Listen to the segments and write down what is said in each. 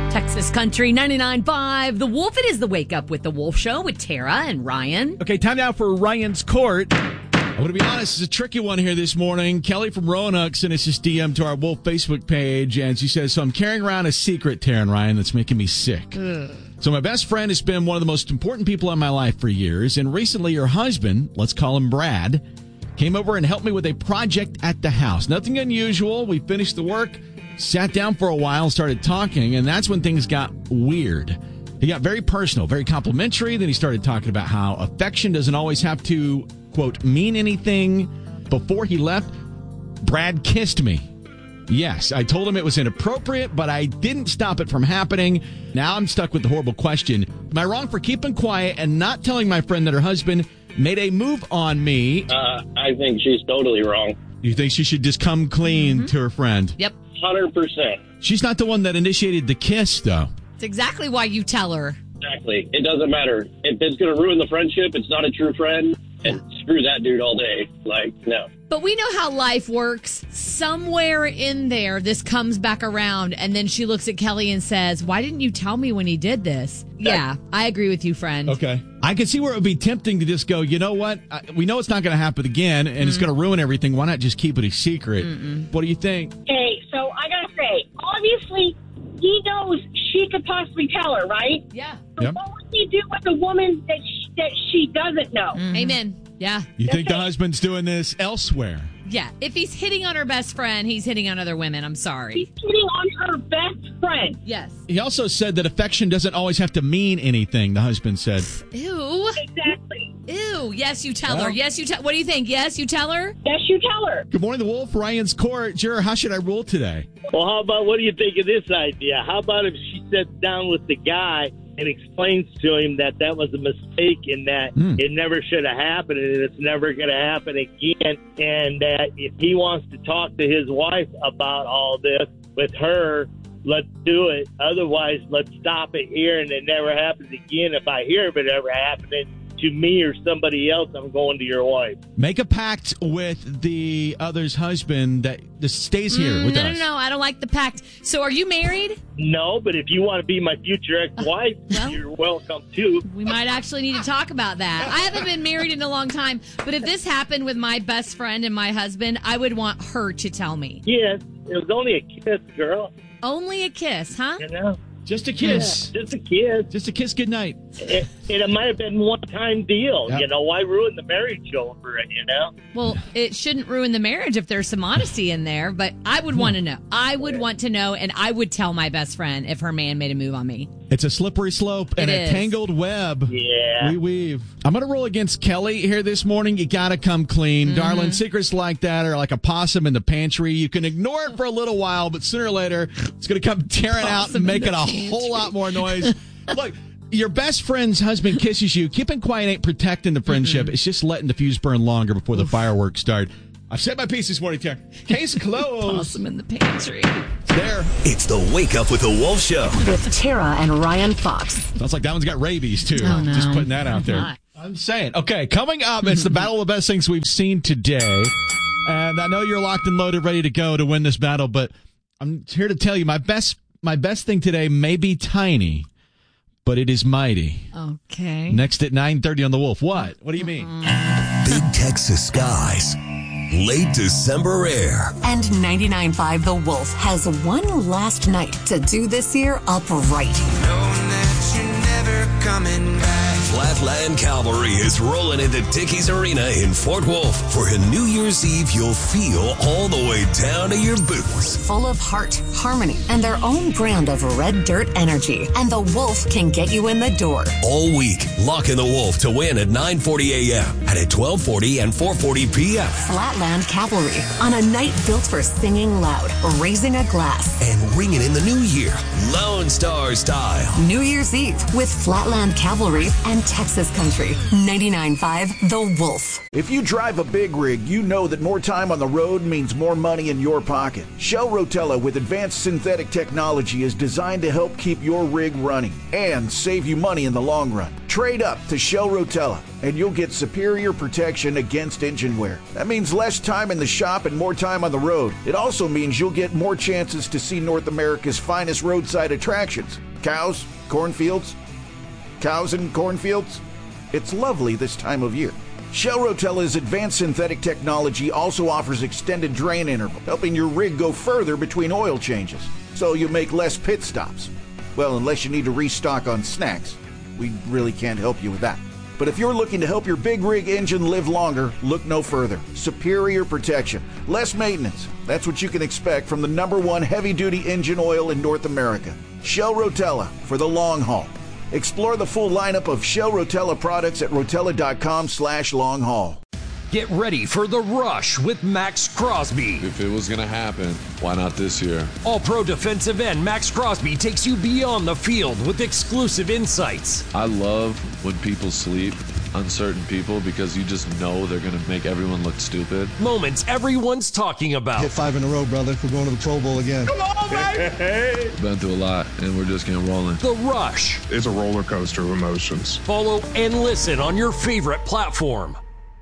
Texas Country 99.5. The Wolf, it is the Wake Up with the Wolf Show with Tara and Ryan. Okay, time now for Ryan's Court. I'm going to be honest, it's a tricky one here this morning. Kelly from Roanoke sent us this DM to our Wolf Facebook page, and she says, so I'm carrying around a secret, Tara and Ryan, that's making me sick. So my best friend has been one of the most important people in my life for years, and recently her husband, let's call him Brad, came over and helped me with a project at the house. Nothing unusual. We finished the work, sat down for a while, started talking, and that's when things got weird. He got very personal, very complimentary. Then he started talking about how affection doesn't always have to, quote, mean anything. Before he left, Brad kissed me. Yes, I told him it was inappropriate, but I didn't stop it from happening. Now I'm stuck with the horrible question. Am I wrong for keeping quiet and not telling my friend that her husband made a move on me? I think she's totally wrong. You think she should just come clean to her friend? Yep. 100%. She's not the one that initiated the kiss, though. It's exactly why you tell her. Exactly. It doesn't matter. If it's going to ruin the friendship, it's not a true friend. And screw that dude all day. Like, no. But we know how life works. Somewhere in there, this comes back around, and then she looks at Kelly and says, why didn't you tell me when he did this? Yeah, I agree with you, friend. Okay. I can see where it would be tempting to just go, you know what? We know it's not going to happen again, and it's going to ruin everything. Why not just keep it a secret? What do you think? Okay, so I got to say, obviously, he knows she could possibly tell her, right? Yeah. So Yep. what would he do with a woman that she doesn't know? Amen. Yeah. You think the husband's doing this elsewhere? Yeah. If he's hitting on her best friend, he's hitting on other women. I'm sorry. He's hitting on her best friend. Yes. He also said that affection doesn't always have to mean anything, the husband said. Ew. Exactly. Ew. Yes, you tell her. Well- Yes, you tell. What do you think? Yes, you tell her? Yes, you tell her. Good morning, the Wolf, Ryan's Court. Juror, how should I rule today? Well, how about, what do you think of this idea? How about if she sits down with the guy and explains to him that that was a mistake and that it never should have happened and it's never going to happen again, and that if he wants to talk to his wife about all this with her, let's do it. Otherwise, let's stop it here and it never happens again. If I hear of it ever happening to me or somebody else, I'm going to your wife. Make a pact with the other's husband that this stays here with us. No. I don't like the pact. So are you married? No, but if you want to be my future ex-wife, well- you're welcome too. We might actually need to talk about that. I haven't been married in a long time, but if this happened with my best friend and my husband, I would want her to tell me. Yes, it was only a kiss, girl. Only a kiss, huh? You know, Just a kiss. just a kiss. Just a kiss goodnight. It might have been one-time deal. Yep. You know, why ruin the marriage over it? You know. Well, it shouldn't ruin the marriage if there's some honesty in there, but I would want to know. I would want to know, and I would tell my best friend if her man made a move on me. It's a slippery slope and It a is. tangled web. Yeah. We weave. I'm going to roll against Kelly here this morning. You got to come clean. Darling, secrets like that are like a possum in the pantry. You can ignore it for a little while, but sooner or later, it's going to come tearing out Possum and in making the a pantry. whole lot more noise. Look, your best friend's husband kisses you. Keeping quiet ain't protecting the friendship. It's just letting the fuse burn longer before the fireworks start. I've said my piece this morning, Tara. Case closed. Possum in the pantry. It's there. It's the Wake Up with the Wolf Show. With Tara and Ryan Fox. Sounds like that one's got rabies, too. Oh, no. Just putting that out there. Not. I'm saying. Okay, coming up, it's the battle of the best things we've seen today. And I know you're locked and loaded, ready to go to win this battle, but I'm here to tell you my best thing today may be tiny, but it is mighty. Okay. Next at 9:30 on The Wolf. What? What do you mean? Big Texas skies. Late December air. And 99.5 The Wolf has one last night to do this year up right. Flatland Cavalry is rolling into Dickies Arena in Fort Worth for a New Year's Eve you'll feel all the way down to your boots. Full of heart, harmony, and their own brand of red dirt energy. And The Wolf can get you in the door. All week, lock in the Wolf to win at 9:40 a.m. and at 12:40 and 4:40 p.m. Flatland Cavalry on a night built for singing loud, raising a glass. And ringing in the new year, Lone Star style. New Year's Eve with Flatland Cavalry and Texas Country. 99.5 The Wolf. If you drive a big rig, you know that more time on the road means more money in your pocket. Shell Rotella with advanced synthetic technology is designed to help keep your rig running and save you money in the long run. Trade up to Shell Rotella, and you'll get superior protection against engine wear. That means less time in the shop and more time on the road. It also means you'll get more chances to see North America's finest roadside attractions. Cows, cornfields. Cows and cornfields. It's lovely this time of year. Shell Rotella's advanced synthetic technology also offers extended drain interval, helping your rig go further between oil changes, so you make less pit stops. Well, unless you need to restock on snacks. We really can't help you with that. But if you're looking to help your big rig engine live longer, look no further. Superior protection, less maintenance. That's what you can expect from the #1 heavy-duty engine oil in North America. Shell Rotella for the long haul. Explore the full lineup of Shell Rotella products at rotella.com/long haul. Get ready for the rush with Max Crosby. If it was going to happen, why not this year? All-pro defensive end Max Crosby takes you beyond the field with exclusive insights. I love when people sleep, uncertain people, because you just know they're going to make everyone look stupid. Moments everyone's talking about. Hit 5 in a row, brother. We're going to the Pro Bowl again. Come on, baby! Been through a lot, and we're just getting rolling. The Rush. It's a roller coaster of emotions. Follow and listen on your favorite platform.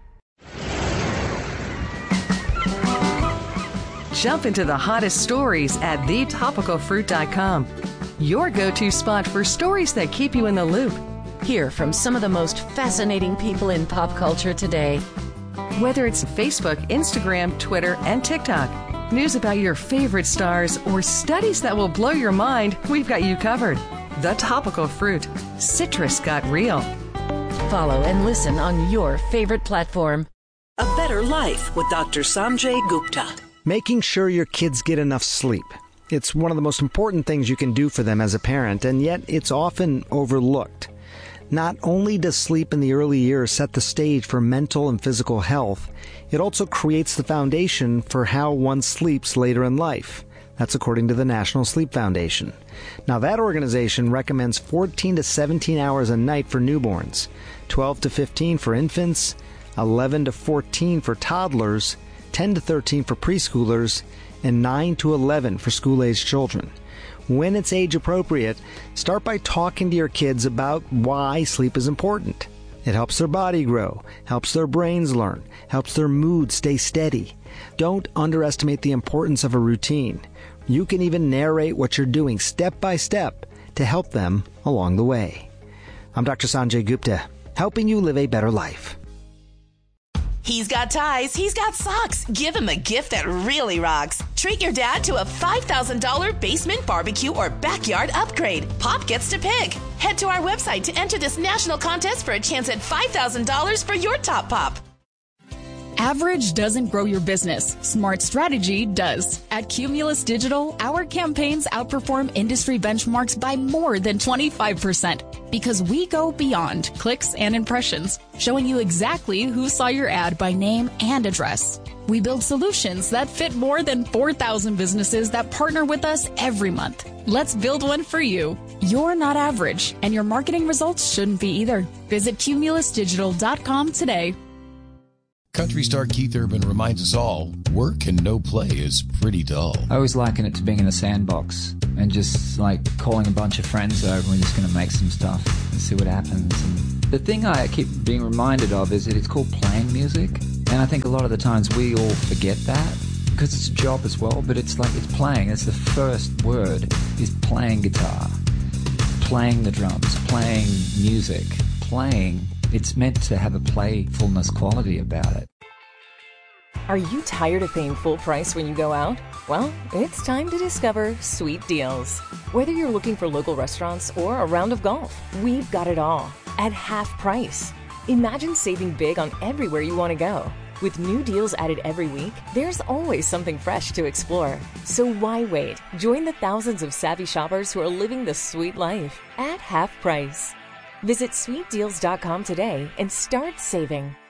Jump into the hottest stories at thetopicalfruit.com. Your go-to spot for stories that keep you in the loop. Hear from some of the most fascinating people in pop culture today. Whether it's Facebook, Instagram, Twitter, and TikTok, news about your favorite stars, or studies that will blow your mind, we've got you covered. The Topical Fruit. Citrus got real. Follow and listen on your favorite platform. A Better Life with Dr. Sanjay Gupta. Making sure your kids get enough sleep. It's one of the most important things you can do for them as a parent, and yet it's often overlooked. Not only does sleep in the early years set the stage for mental and physical health, it also creates the foundation for how one sleeps later in life. That's according to the National Sleep Foundation. Now, that organization recommends 14 to 17 hours a night for newborns, 12 to 15 for infants, 11 to 14 for toddlers, 10 to 13 for preschoolers, and 9 to 11 for school-aged children. When it's age appropriate, start by talking to your kids about why sleep is important. It helps their body grow, helps their brains learn, helps their mood stay steady. Don't underestimate the importance of a routine. You can even narrate what you're doing step by step to help them along the way. I'm Dr. Sanjay Gupta, helping you live a better life. He's got ties, he's got socks. Give him a gift that really rocks. Treat your dad to a $5,000 basement barbecue or backyard upgrade. Pop gets to pick. Head to our website to enter this national contest for a chance at $5,000 for your top pop. Average doesn't grow your business. Smart strategy does. At Cumulus Digital, our campaigns outperform industry benchmarks by more than 25% because we go beyond clicks and impressions, showing you exactly who saw your ad by name and address. We build solutions that fit more than 4,000 businesses that partner with us every month. Let's build one for you. You're not average, and your marketing results shouldn't be either. Visit cumulusdigital.com today. Country star Keith Urban reminds us all, work and no play is pretty dull. I always liken it to being in a sandbox and just like calling a bunch of friends over and we're just going to make some stuff and see what happens. And the thing I keep being reminded of is that it's called playing music. And I think a lot of the times we all forget that because it's a job as well, but it's like it's playing. It's the first word is playing guitar, playing the drums, playing music, playing. It's meant to have a playfulness quality about it. Are you tired of paying full price when you go out? Well, it's time to discover Sweet Deals. Whether you're looking for local restaurants or a round of golf, we've got it all at half price. Imagine saving big on everywhere you want to go. With new deals added every week, there's always something fresh to explore. So why wait? Join the thousands of savvy shoppers who are living the sweet life at half price. Visit sweetdeals.com today and start saving.